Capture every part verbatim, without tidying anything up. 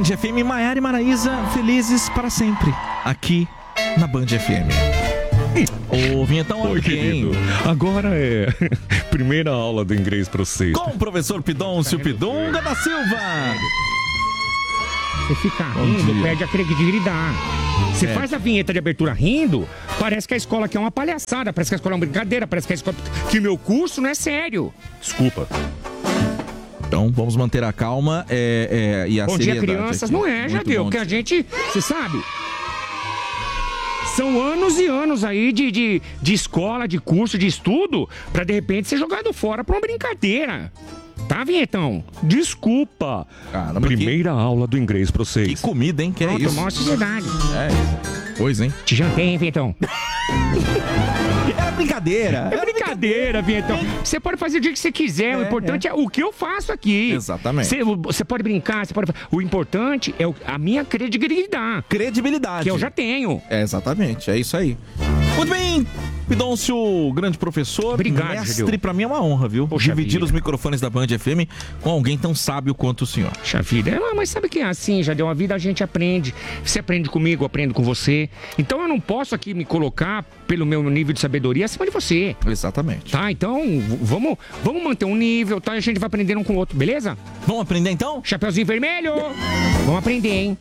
F M, Maiara e Maraísa, felizes para sempre, aqui na Band F M. Ô, Vinhetão, oi, querido. Agora é primeira aula do inglês para vocês. Com o professor Pidoncio Pidunga da Silva. Você fica rindo, perde a credibilidade. Você É. faz a vinheta de abertura rindo, parece que a escola aqui é uma palhaçada, parece que a escola é uma brincadeira, parece que a escola... que o meu curso não é sério. Desculpa. Então, vamos manter a calma é, é, e a Bom dia, seriedade crianças. aqui. Não é, já Muito deu, bom. porque a gente, você sabe... São anos e anos aí de, de, de escola, de curso, de estudo, pra de repente ser jogado fora pra uma brincadeira. Tá, Vinhetão? Desculpa. Caramba, primeira aula do inglês para vocês. Que comida, hein? Que é Pronto, isso? maior sociedade. É, pois, hein? Te jantei, hein, Vinhetão? Era brincadeira. É brincadeira, Vinhetão. Você pode fazer o dia que você quiser. É, o importante é. é o que eu faço aqui. Exatamente. Você, você pode brincar, você pode. O importante é o- a minha credibilidade. Credibilidade. Que eu já tenho. É, exatamente, é isso aí. Muito bem, Pidoncio, grande professor. Obrigado, Mestre, Jadeu. pra mim é uma honra, viu? Poxa Dividir vida. os microfones da Band F M com alguém tão sábio quanto o senhor. Puxa vida. É, mas sabe que é assim, já deu uma vida, a gente aprende. Você aprende comigo, eu aprendo com você. Então eu não posso aqui me colocar pelo meu nível de sabedoria acima de você. Exatamente. Tá? Então, v- vamos, vamos manter um nível, tá? E a gente vai aprendendo um com o outro, beleza? Vamos aprender então? Chapeuzinho vermelho! Vamos aprender, hein?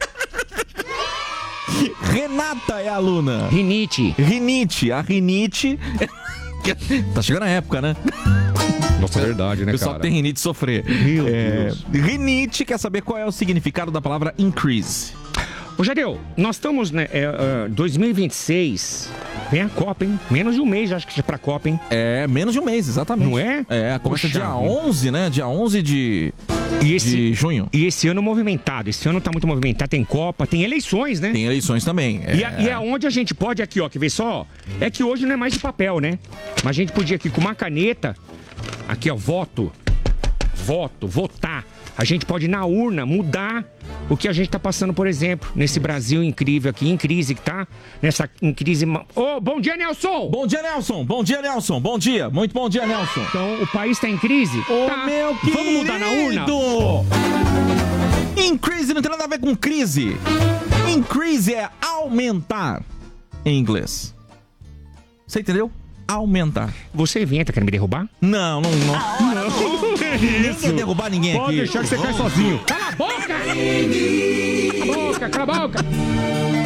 Renata é a aluna. Rinite. Rinite, a rinite. Tá chegando a época, né? Nossa, é verdade, O né, pessoal cara? que tem rinite sofrer. Meu É, Deus. rinite quer saber qual é o significado da palavra increase. Ô, Jadeu, nós estamos, né, é, é, dois mil e vinte e seis, vem a Copa, hein? Menos de um mês, acho que é pra Copa, hein? É, menos de um mês, exatamente. Não é? É, começa Puxa dia vida. onze, né? Dia onze de, E esse, de junho. e esse ano movimentado, esse ano tá muito movimentado, tem Copa, tem eleições, né? Tem eleições também. E, a- e aonde a gente pode aqui, ó, quer ver só? É que hoje não é mais de papel, né? Mas a gente podia aqui com uma caneta, aqui ó, voto, voto, votar. A gente pode na urna mudar o que a gente tá passando, por exemplo, nesse Brasil incrível aqui, em crise que tá, nessa em crise... ma- Ô, bom dia, Nelson! Bom dia, Nelson. Bom dia, Nelson. Bom dia. Muito bom dia, Nelson. Então, o país tá em crise? Ô, tá. meu querido! Vamos mudar na urna? Increase não tem nada a ver com crise. Increase é aumentar em inglês. Você entendeu? Aumentar. Você inventa, quer me derrubar? Não, não, não. Ninguém quer derrubar ninguém Pode aqui. deixar que você cai sozinho. Cala a boca! Cala a boca, cala a boca!